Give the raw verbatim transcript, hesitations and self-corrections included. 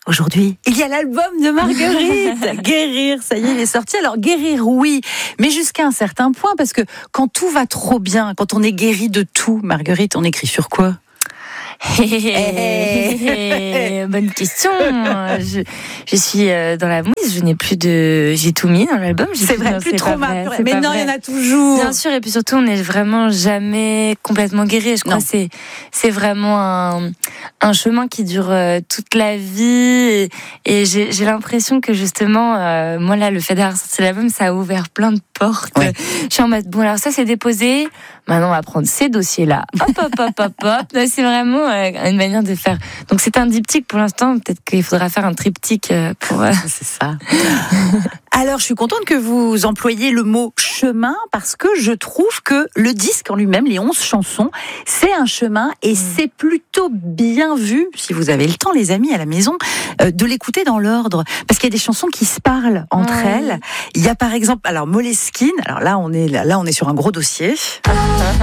Aujourd'hui, il y a l'album de Marguerite. Guérir, ça y est, il est sorti. Alors guérir, oui, mais jusqu'à un certain point, parce que quand tout va trop bien, quand on est guéri de tout, Marguerite, on écrit sur quoi ? Hey, bonne question. Je, je suis dans la mouise, je n'ai plus de... J'ai tout mis dans l'album. J'ai c'est vrai, plus plus trop mal. vrai, Mais non, il y en a toujours. Bien sûr, et puis surtout, on n'est vraiment jamais complètement guéri. Je crois non. que c'est, c'est vraiment un, un chemin qui dure toute la vie. Et, et j'ai, j'ai l'impression que justement, euh, moi là, le fait d'avoir sorti l'album, ça a ouvert plein de portes. Ouais. Je suis en mode, bon, alors ça, c'est déposé. Maintenant, on va prendre ces dossiers-là. Hop, hop, hop, hop, hop. C'est vraiment euh, une manière de faire. Donc, c'est un diptyque pour l'instant. Peut-être qu'il faudra faire un triptyque pour... Euh... C'est ça. Alors, je suis contente que vous employiez le mot chemin parce que je trouve que le disque en lui-même, les onze chansons, c'est un chemin et mmh. c'est plutôt bien vu, si vous avez le temps, les amis, à la maison, euh, de l'écouter dans l'ordre. Parce qu'il y a des chansons qui se parlent entre ouais. elles. Il y a par exemple, alors Moleskine, alors là, on est, là, on est sur un gros dossier.